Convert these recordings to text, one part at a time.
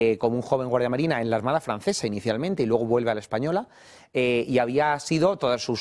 como un joven guardia marina en la Armada francesa inicialmente y luego vuelve a la española, y había sido,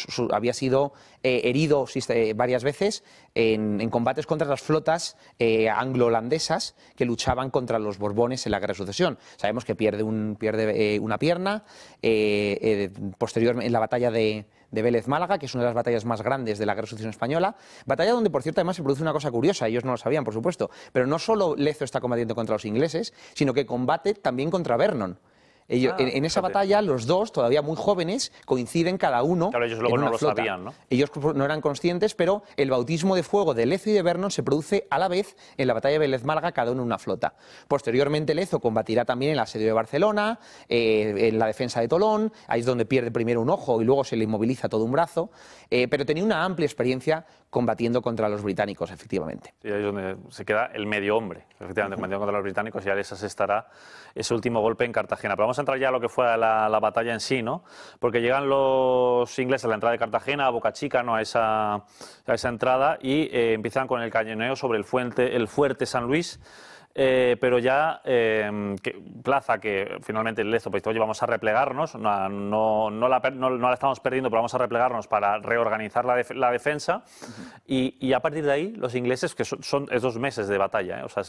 herido varias veces en combates contra las flotas anglo-holandesas que luchaban contra los Borbones en la Guerra de Sucesión. Sabemos que pierde una pierna posteriormente en la batalla de Vélez Málaga, que es una de las batallas más grandes de la Guerra de Sucesión Española, batalla donde, por cierto, además se produce una cosa curiosa, ellos no lo sabían, por supuesto, pero no solo Lezo está combatiendo contra los ingleses, sino que combate también contra Vernon. En esa batalla, los dos, todavía muy jóvenes, coinciden cada uno. Claro, ellos luego en una no lo flota. sabían, ¿no? Ellos no eran conscientes, pero el bautismo de fuego de Lezo y de Vernon se produce a la vez en la batalla de Vélez Málaga, cada uno en una flota. Posteriormente, Lezo combatirá también en el asedio de Barcelona, en la defensa de Tolón, ahí es donde pierde primero un ojo y luego se le inmoviliza todo un brazo, pero tenía una amplia experiencia combatiendo contra los británicos, efectivamente. Y ahí es donde se queda el medio hombre, efectivamente, combatiendo contra los británicos, y ya les asestará ese último golpe en Cartagena. Pero vamos a entrar ya a lo que fue la batalla en sí, ¿no? Porque llegan los ingleses a la entrada de Cartagena, a Boca Chica, ¿no? a esa entrada, y empiezan con el cañoneo sobre el fuerte San Luis. Pero ya Plaza, que finalmente Lezo pues dice, oye, vamos a replegarnos, no la estamos perdiendo, pero vamos a replegarnos para reorganizar la defensa, y a partir de ahí los ingleses, que son 2 meses de batalla, o sea,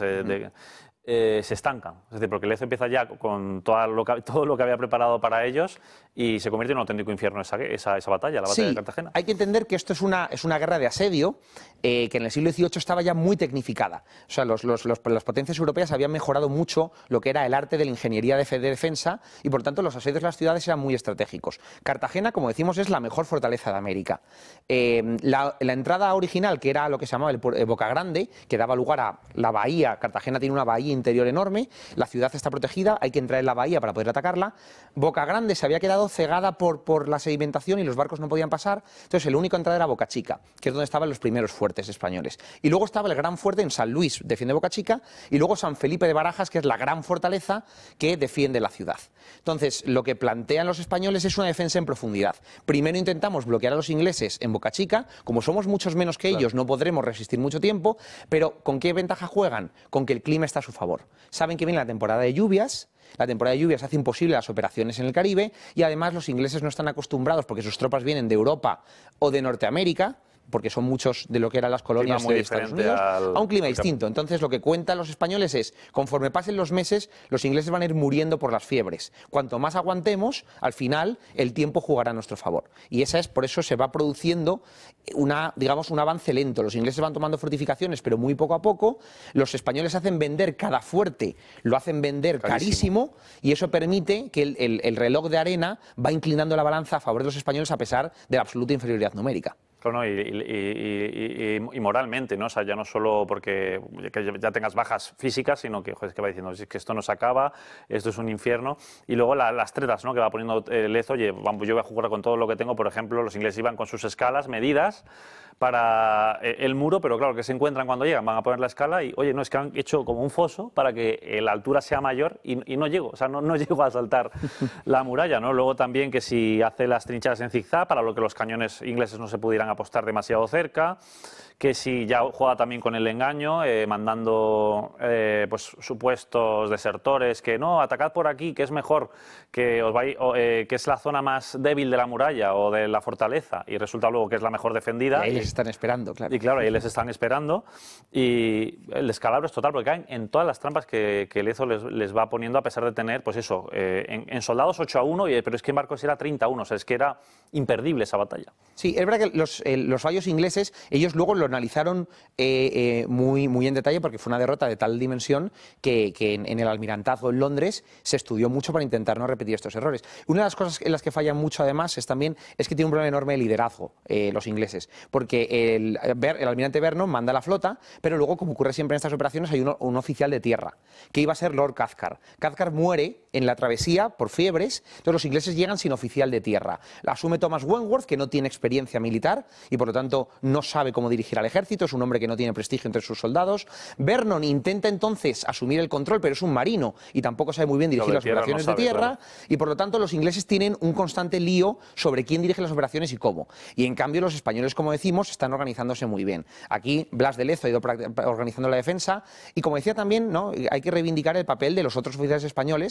se estancan, es decir, porque Lezo empieza ya con todo lo que había preparado para ellos y se convierte en un auténtico infierno esa batalla, la batalla de Cartagena. Hay que entender que esto es una guerra de asedio que en el siglo XVIII estaba ya muy tecnificada. O sea, las potencias europeas habían mejorado mucho lo que era el arte de la ingeniería de defensa y, por tanto, los asedios de las ciudades eran muy estratégicos. Cartagena, como decimos, es la mejor fortaleza de América. La entrada original, que era lo que se llamaba el Boca Grande, que daba lugar a la bahía. Cartagena tiene una bahía interior enorme, la ciudad está protegida, hay que entrar en la bahía para poder atacarla. Boca Grande se había quedado cegada por la sedimentación y los barcos no podían pasar, entonces el único entrada era Boca Chica, que es donde estaban los primeros fuertes españoles. Y luego estaba el gran fuerte en San Luis, defiende Boca Chica, y luego San Felipe de Barajas, que es la gran fortaleza que defiende la ciudad. Entonces, lo que plantean los españoles es una defensa en profundidad. Primero intentamos bloquear a los ingleses en Boca Chica, como somos muchos menos que ellos, no podremos resistir mucho tiempo, pero ¿con qué ventaja juegan? Con que el clima está a su favor. Saben que viene la temporada de lluvias. La temporada de lluvias hace imposible las operaciones en el Caribe y además los ingleses no están acostumbrados, porque sus tropas vienen de Europa o de Norteamérica, porque son muchos de lo que eran las colonias de Estados Unidos, a un clima distinto. Entonces, lo que cuentan los españoles es, conforme pasen los meses, los ingleses van a ir muriendo por las fiebres. Cuanto más aguantemos, al final, el tiempo jugará a nuestro favor. Y por eso se va produciendo un avance lento. Los ingleses van tomando fortificaciones, pero muy poco a poco. Los españoles hacen vender cada fuerte, lo hacen vender carísimo, y eso permite que el reloj de arena va inclinando la balanza a favor de los españoles a pesar de la absoluta inferioridad numérica. Claro, y moralmente, ¿no? O sea, ya no solo porque ya tengas bajas físicas, sino que, joder, es que va diciendo, es que esto no se acaba, esto es un infierno. Y luego las tretas, ¿no? Que va poniendo Lezo, oye, yo voy a jugar con todo lo que tengo. Por ejemplo, los ingleses iban con sus escalas medidas para el muro, pero claro, que se encuentran cuando llegan, van a poner la escala y, oye, no, es que han hecho como un foso para que la altura sea mayor y no llego, o sea, no llego a saltar la muralla, ¿no? Luego también que si hace las trincheras en zigzag, para lo que los cañones ingleses no se pudieran apostar demasiado cerca, que si ya juega también con el engaño, mandando pues supuestos desertores que no, atacad por aquí, que es mejor, que os vais, que es la zona más débil de la muralla o de la fortaleza, y resulta luego que es la mejor defendida. Y ahí les están esperando, claro. Y claro, ahí les están esperando, y el descalabro es total, porque caen en todas las trampas que Lezo les va poniendo, a pesar de tener, pues eso, en soldados 8-1, pero es que en barcos era 30-1, o sea, es que era imperdible esa batalla. Sí, es verdad que los fallos ingleses, ellos luego lo analizaron muy en detalle, porque fue una derrota de tal dimensión que en el Almirantazgo en Londres se estudió mucho para intentar no repetir estos errores. Una de las cosas en las que fallan mucho, además, es que tiene un problema enorme de liderazgo los ingleses, porque el almirante Vernon manda la flota, pero luego, como ocurre siempre en estas operaciones, hay un oficial de tierra, que iba a ser Lord Cathcart. Cathcart muere en la travesía por fiebres, entonces los ingleses llegan sin oficial de tierra. La asume Thomas Wentworth, que no tiene experiencia militar y por lo tanto no sabe cómo dirigir al ejército, es un hombre que no tiene prestigio entre sus soldados. Vernon intenta entonces asumir el control, pero es un marino y tampoco sabe muy bien dirigir las operaciones de tierra, y por lo tanto los ingleses tienen un constante lío sobre quién dirige las operaciones y cómo. Y en cambio los españoles, como decimos, están organizándose muy bien. Aquí Blas de Lezo ha ido organizando la defensa y, como decía también, ¿no?, hay que reivindicar el papel de los otros oficiales españoles